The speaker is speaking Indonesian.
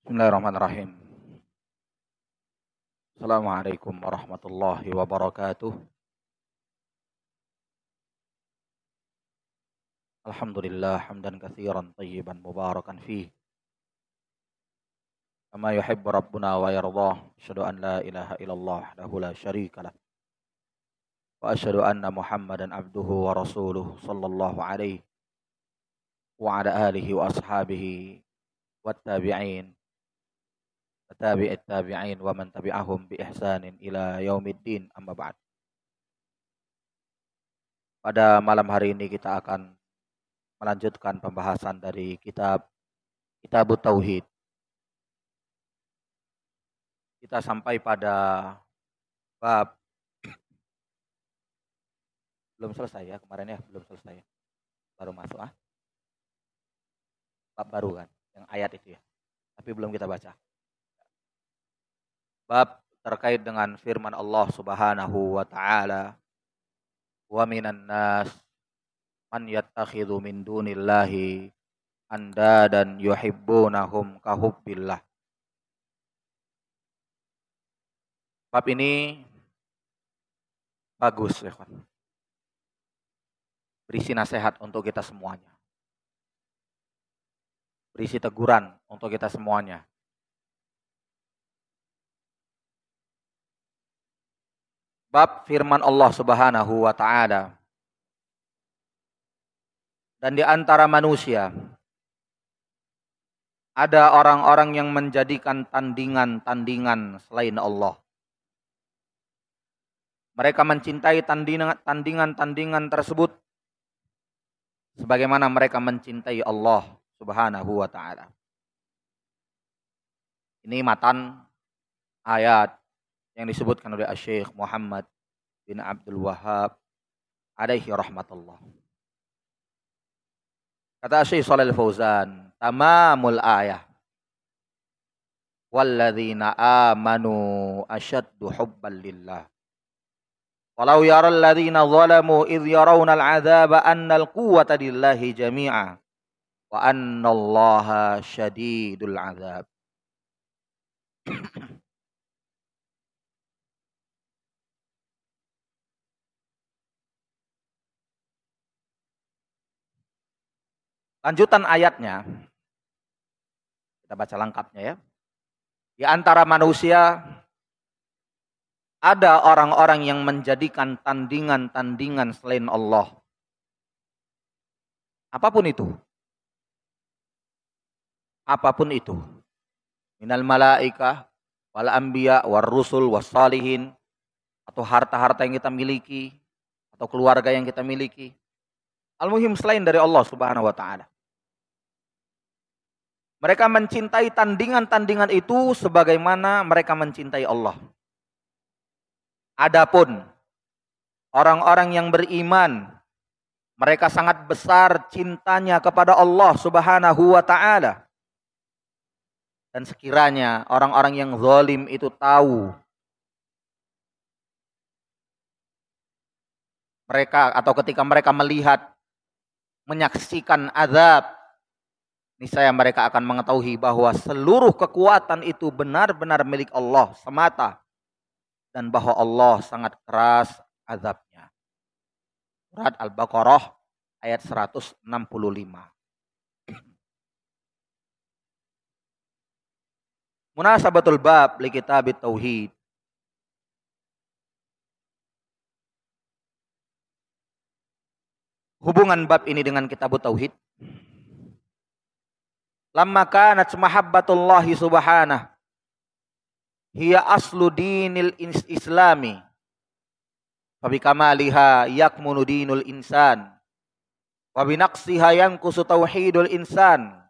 Bismillahirrahmanirrahim. Assalamualaikum warahmatullahi wabarakatuh. Alhamdulillah hamdan katsiran tayyiban mubarakan fih. Kama yuhibbu rabbuna wa yardah. Asyhadu an la ilaha illallah wahdahu la syarika lah. Wa asyhadu anna Muhammadan abduhu wa rasuluh sallallahu alaihi wa ala alihi wa ashabihi wat tabi'in. Tabi'it tabi'in wa man tabi'ahum bi ihsanin ila yaumiddin, amma ba'd. Pada malam hari ini kita akan melanjutkan pembahasan dari kitab Tauhid. Kita sampai pada bab belum selesai ya, kemarin ya belum selesai. Baru masuk bab baru kan, yang ayat itu ya. Tapi belum kita baca. Bab terkait dengan firman Allah Subhanahu wa taala, "Wa minan nas man yattakhidhu min dunillahi andadan yuhibbunahum ka hubbillah." Bab ini bagus ya kan. Berisi nasihat untuk kita semuanya. Berisi teguran untuk kita semuanya. Bab firman Allah Subhanahu wa taala. Dan di antara manusia ada orang-orang yang menjadikan tandingan-tandingan selain Allah. Mereka mencintai tandingan-tandingan tersebut sebagaimana mereka mencintai Allah Subhanahu wa taala. Ini matan ayat yang disebutkan oleh Syekh Muhammad bin Abdul Wahhab alaihi rahmatullah. Kata Syekh Shalal Fauzan, tamamul ayah walladzina amanu asyaddu hubban lillah. Walau yaral ladzina zalamu idh yarawna al-'adzaba annal quwwata lillahi jami'a wa annallaha syadidul 'adzab. Lanjutan ayatnya, kita baca lengkapnya ya. Di antara manusia ada orang-orang yang menjadikan tandingan-tandingan selain Allah. Apapun itu. Apapun itu. Minal malaikah, wal anbiya, war rusul, was salihin. Atau harta-harta yang kita miliki. Atau keluarga yang kita miliki. Al-muhim selain dari Allah Subhanahu wa ta'ala. Mereka mencintai tandingan-tandingan itu sebagaimana mereka mencintai Allah. Adapun orang-orang yang beriman, mereka sangat besar cintanya kepada Allah Subhanahu wa ta'ala. Dan sekiranya orang-orang yang zalim itu tahu mereka atau ketika mereka melihat, menyaksikan azab, niscaya mereka akan mengetahui bahwa seluruh kekuatan itu benar-benar milik Allah semata. Dan bahwa Allah sangat keras azabnya. Surat Al-Baqarah ayat 165. Munasabatul bab li kitab tauhid. Hubungan bab ini dengan kitab tauhid. Lamma kanat mahabbatullahi subhanahu hiya aslu dinil islami fabikamaliha yakmunu dinul insan wa binaqsiha yanqusu tauhidul insan